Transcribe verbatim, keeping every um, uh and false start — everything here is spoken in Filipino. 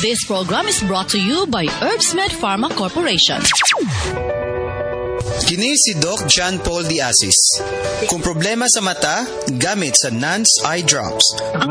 This program is brought to you by Herbsmed Pharma Corporation. Kini si Doc John Paul Diazis. Kung problema sa mata, gamit sa Nance Eye Drops.